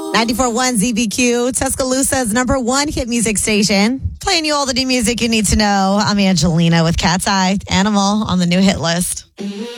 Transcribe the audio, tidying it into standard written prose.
94.1 ZBQ, Tuscaloosa's #1 hit music station. Playing you all the new music you need to know. I'm Angelina with Cat's Eye, Animal on the new hit list.